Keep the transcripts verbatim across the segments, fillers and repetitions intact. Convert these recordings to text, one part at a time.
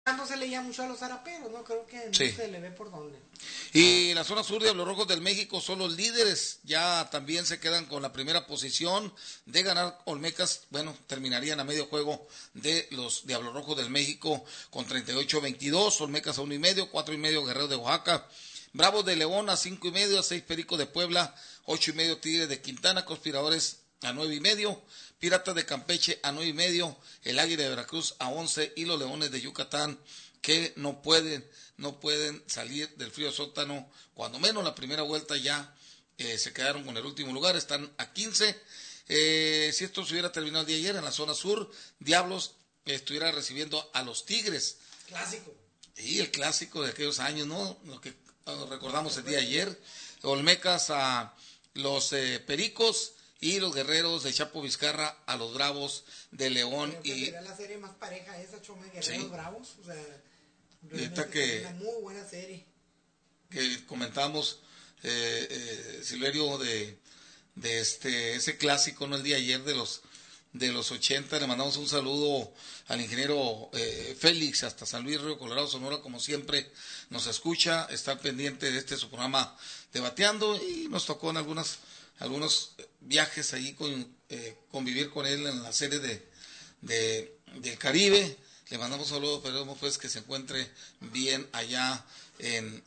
no se leía mucho a los zaraperos, ¿no? Creo que no Sí. se le ve por dónde. Y la zona sur de Diablos Rojos del México son los líderes, ya también se quedan con la primera posición de ganar Olmecas, bueno, terminarían a medio juego de los Diablos Rojos del México con treinta y ocho a veintidós, Olmecas a uno y medio, cuatro y medio Guerreros de Oaxaca, Bravos de León a cinco y medio, a seis Pericos de Puebla, ocho y medio Tigres de Quintana, Conspiradores a nueve y medio, Piratas de Campeche a nueve y medio, el Águila de Veracruz a once y los Leones de Yucatán que no pueden, no pueden salir del frío sótano, cuando menos la primera vuelta ya eh, se quedaron con el último lugar, están a quince. Eh, si esto se hubiera terminado el día de ayer en la zona sur, Diablos eh, estuviera recibiendo a los Tigres. Clásico. Y el clásico de aquellos años, ¿no? Lo que eh, recordamos el día de ayer. Olmecas a los eh, Pericos y los Guerreros de Chapo Vizcarra a los Bravos de León. Creo que Y sería la serie más pareja esa, Chome, Guerreros Sí. Bravos. O sea, Ahorita realmente que- es una muy buena serie. que comentamos, eh, eh, Silverio, de, de este ese clásico, ¿no? El día de ayer de los de los ochenta, le mandamos un saludo al ingeniero eh, Félix hasta San Luis Río Colorado, Sonora, como siempre nos escucha, está pendiente de este su programa Debateando, y nos tocó en algunas algunos viajes ahí con eh, convivir con él en la serie de, de del Caribe. Le mandamos un saludo, esperemos pues que se encuentre bien allá en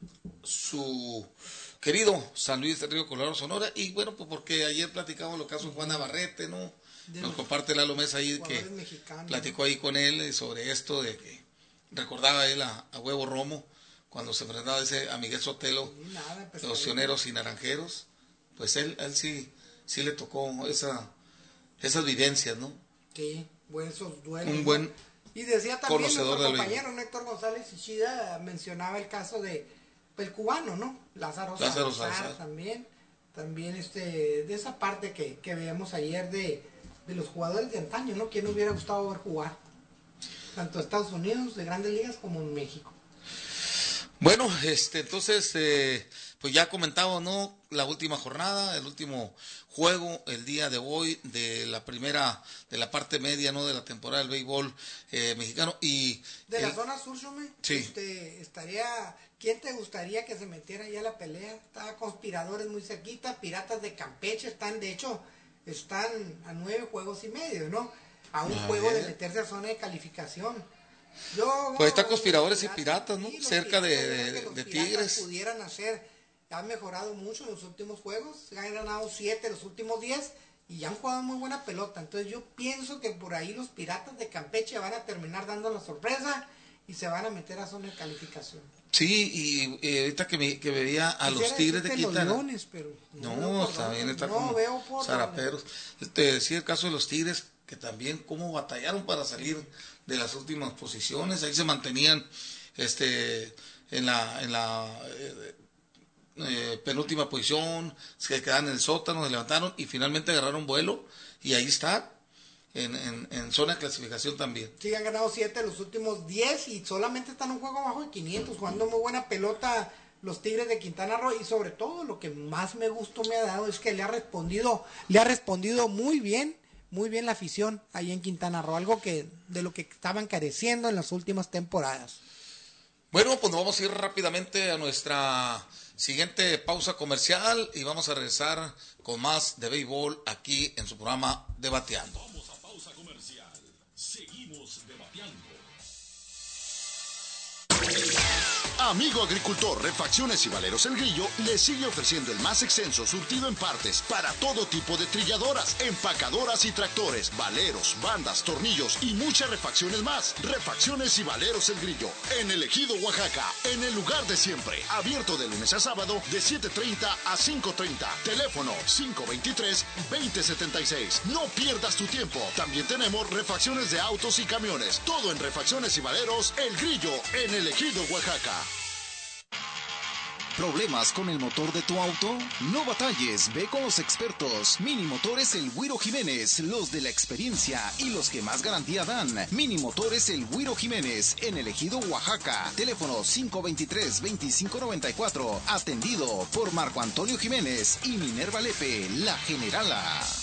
su querido San Luis del Río Colorado, Sonora. Y bueno, pues porque ayer platicamos lo caso de Juan Navarrete, ¿no? De Nos los comparte Lalo Mesa ahí que jugadores mexicanos, platicó ahí con él sobre esto de que recordaba él a, a Huevo Romo cuando se enfrentaba ese a Miguel Sotelo, Y nada, pues, los ahí- Sioneros y Naranjeros. Pues él, él sí, sí le tocó esa, esas vivencias, ¿no? Sí, buenos duelos. Un ¿no? buen Y decía también conocedor nuestro del compañero Héctor González Ichida, mencionaba el caso de pues, el cubano, ¿no? Lázaro, Lázaro Salazar Salazar. también, también este, de esa parte que, que veíamos ayer de, de los jugadores de antaño, ¿no? ¿Quién hubiera gustado ver jugar? Tanto en Estados Unidos, de grandes ligas, como en México. Bueno, este, entonces, eh, pues ya comentamos, ¿no? La última jornada, el último juego, el día de hoy, de la primera, de la parte media, ¿no? De la temporada del béisbol eh, mexicano. Y De el- la zona sur, Xume, Sí. este, estaría, ¿quién te gustaría que se metiera ya a la pelea? Está Conspiradores muy cerquita, Piratas de Campeche están, de hecho, están a nueve juegos y medio, ¿no? A un A juego de ver. meterse a zona de calificación. Yo, Pues está los Conspiradores y Piratas, ¿no? los Cerca de- Piratas, yo creo de- que los de Piratas Tigres. pudieran hacer, han mejorado mucho en los últimos juegos, han ganado siete los últimos diez y ya han jugado muy buena pelota. Entonces yo pienso que por ahí los Piratas de Campeche van a terminar dando la sorpresa y se van a meter a zona de calificación. sí, y eh, ahorita que, me, que veía a los Quisiera Tigres de decirte los Quintana. Leones, pero No, veo por también dónde, está no como veo por zaraperos. Te decía el caso de los Tigres, que también cómo batallaron para salir de las últimas posiciones. Ahí se mantenían este en la en la eh, eh, penúltima posición, se quedaron en el sótano, se levantaron y finalmente agarraron vuelo y ahí está, en, en, en zona de clasificación también. Sí, han ganado siete los últimos diez y solamente están en un juego abajo de quinientos, jugando muy buena pelota los Tigres de Quintana Roo. Y sobre todo lo que más me gustó me ha dado es que le ha respondido, le ha respondido muy bien, muy bien la afición ahí en Quintana Roo, algo que de lo que estaban careciendo en las últimas temporadas. Bueno, pues nos vamos a ir rápidamente a nuestra siguiente pausa comercial y vamos a regresar con más de béisbol aquí en su programa Debateando. Vamos a pausa comercial. Seguimos debatiendo. Amigo agricultor, Refacciones y Valeros El Grillo le sigue ofreciendo el más extenso surtido en partes para todo tipo de trilladoras, empacadoras y tractores, valeros, bandas, tornillos y muchas refacciones más. Refacciones y Valeros El Grillo, en el Ejido, Oaxaca, en el lugar de siempre. Abierto de lunes a sábado de siete treinta a cinco treinta. Teléfono cinco veintitrés, veinte setenta y seis. No pierdas tu tiempo. También tenemos refacciones de autos y camiones. Todo en Refacciones y Valeros El Grillo, en el Ejido, Oaxaca. ¿Problemas con el motor de tu auto? No batalles, ve con los expertos. Mini Motores El Güiro Jiménez, los de la experiencia y los que más garantía dan. Mini Motores El Güiro Jiménez, en el Ejido, Oaxaca. Teléfono cinco veintitrés, veinticinco noventa y cuatro. Atendido por Marco Antonio Jiménez y Minerva Lepe, la Generala.